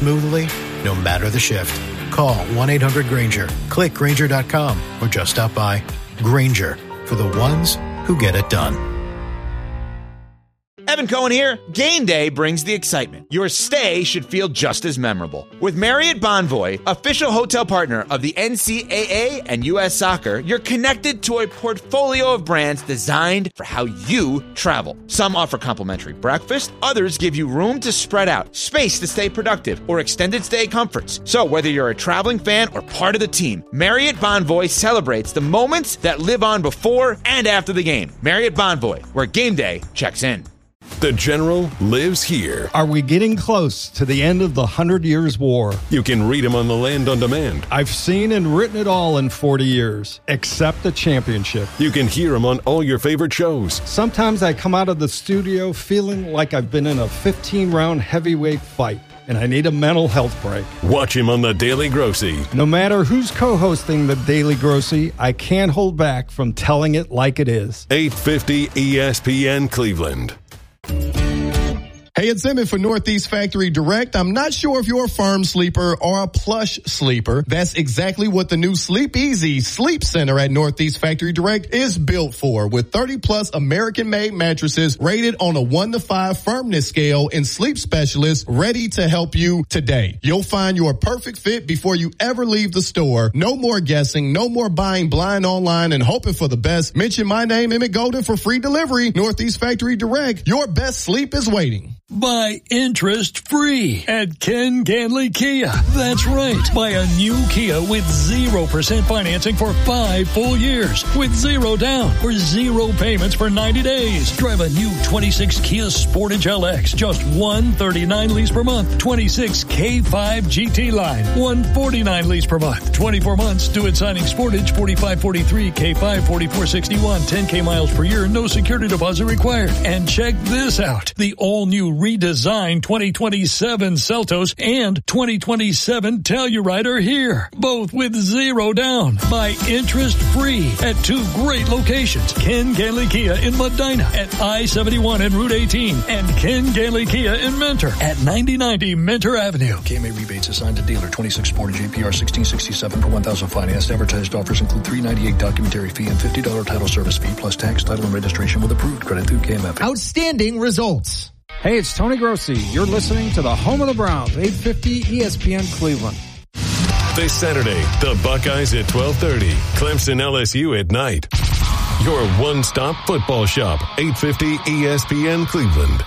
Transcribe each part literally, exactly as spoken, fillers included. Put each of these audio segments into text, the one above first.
smoothly, no matter the shift. Call one eight hundred Grainger, click Grainger dot com, or just stop by. Grainger, for the ones who get it done. Evan Cohen here. Game day brings the excitement. Your stay should feel just as memorable. With Marriott Bonvoy, official hotel partner of the N C double A and U S Soccer, you're connected to a portfolio of brands designed for how you travel. Some offer complimentary breakfast, others give you room to spread out, space to stay productive, or extended stay comforts. So whether you're a traveling fan or part of the team, Marriott Bonvoy celebrates the moments that live on before and after the game. Marriott Bonvoy, where game day checks in. The General lives here. Are we getting close to the end of the Hundred Years' War? You can read him on the Land on Demand. I've seen and written it all in forty years, except the championship. You can hear him on all your favorite shows. Sometimes I come out of the studio feeling like I've been in a fifteen-round heavyweight fight, and I need a mental health break. Watch him on The Daily Grossy. No matter who's co-hosting The Daily Grossy, I can't hold back from telling it like it is. eight fifty E S P N Cleveland. Hey, it's Emmett for Northeast Factory Direct. I'm not sure if you're a firm sleeper or a plush sleeper. That's exactly what the new Sleep Easy Sleep Center at Northeast Factory Direct is built for, with thirty plus American-made mattresses rated on a one to five firmness scale and sleep specialists ready to help you today. You'll find your perfect fit before you ever leave the store. No more guessing, no more buying blind online and hoping for the best. Mention my name, Emmett Golden, for free delivery. Northeast Factory Direct. Your best sleep is waiting. Buy interest free at Ken Ganley Kia. That's right. Buy a new Kia with zero percent financing for five full years with zero down or zero payments for ninety days. Drive a new twenty-six Kia Sportage L X, just one thirty-nine lease per month. twenty-six K five G T Line, one forty-nine lease per month. twenty-four months, due at signing Sportage, forty-five forty-three, K five forty-four sixty-one, ten K miles per year, no security deposit required. And check this out. The all new redesigned twenty twenty-seven Seltos and twenty twenty-seven Telluride are here, both with zero down. Buy interest free at two great locations. Ken Ganley Kia in Medina at I seventy-one and Route eighteen, and Ken Ganley Kia in Mentor at ninety ninety Mentor Avenue. K M A rebates assigned to dealer. twenty-six Sportage A P R sixteen sixty-seven for one thousand financed. Advertised offers include three ninety-eight documentary fee and fifty dollars title service fee plus tax, title, and registration with approved credit through K M F. Outstanding results. Hey, it's Tony Grossi. You're listening to the home of the Browns, eight fifty E S P N Cleveland. This Saturday, the Buckeyes at twelve thirty, Clemson L S U at night. Your one-stop football shop, eight fifty E S P N Cleveland.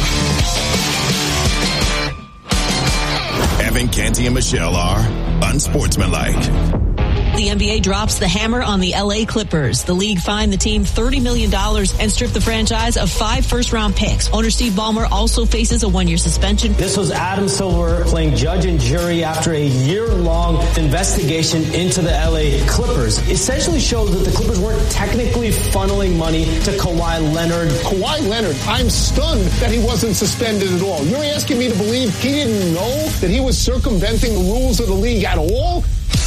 Evan, Canty, and Michelle are unsportsmanlike. The N B A drops the hammer on the L A Clippers. The league fined the team thirty million dollars and stripped the franchise of five first-round picks. Owner Steve Ballmer also faces a one-year suspension. This was Adam Silver playing judge and jury after a year-long investigation into the L A Clippers. Essentially shows that the Clippers weren't technically funneling money to Kawhi Leonard. Kawhi Leonard, I'm stunned that he wasn't suspended at all. You're asking me to believe he didn't know that he was circumventing the rules of the league at all?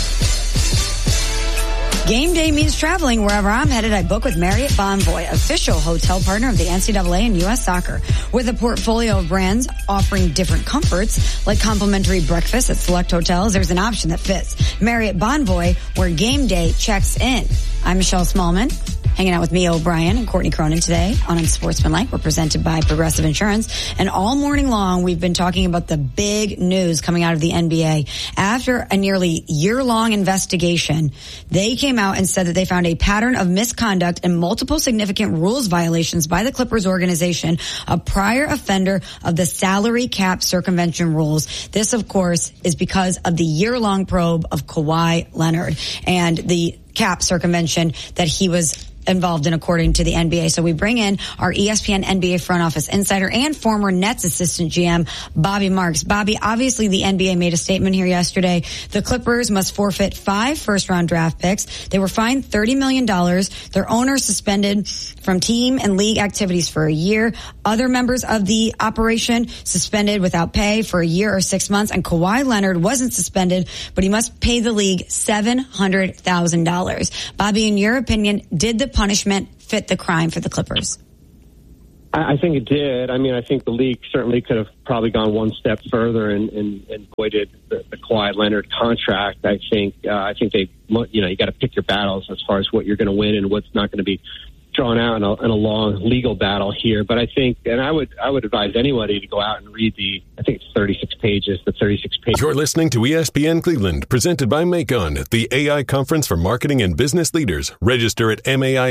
Game day means traveling. Wherever I'm headed, I book with Marriott Bonvoy, official hotel partner of the N C double A and U S Soccer. With a portfolio of brands offering different comforts, like complimentary breakfast at select hotels, there's an option that fits. Marriott Bonvoy, where game day checks in. I'm Michelle Smallman, hanging out with Mia O'Brien and Courtney Cronin today on Unsportsmanlike. We're presented by Progressive Insurance. And all morning long, we've been talking about the big news coming out of the N B A. After a nearly year-long investigation, they came out and said that they found a pattern of misconduct and multiple significant rules violations by the Clippers organization, a prior offender of the salary cap circumvention rules. This, of course, is because of the year-long probe of Kawhi Leonard and the cap circumvention that he was involved in, according to the N B A. So we bring in our E S P N N B A front office insider and former Nets assistant G M, Bobby Marks. Bobby, obviously the N B A made a statement here yesterday. The Clippers must forfeit five first-round draft picks. They were fined thirty million dollars. Their owner suspended from team and league activities for a year. Other members of the operation suspended without pay for a year or six months. And Kawhi Leonard wasn't suspended, but he must pay the league seven hundred thousand dollars. Bobby, in your opinion, did the punishment fit the crime for the Clippers? I, I think it did. I mean, I think the league certainly could have probably gone one step further and, and, and voided the, the Kawhi Leonard contract. I think uh, I think they, you know, you got to pick your battles as far as what you're going to win and what's not going to be drawn out in a, in a long legal battle here. But I think, and I would I would advise anybody to go out and read the, I think it's thirty-six pages, the thirty-six pages. You're listening to E S P N Cleveland, presented by Macon, the A I conference for marketing and business leaders. Register at M A I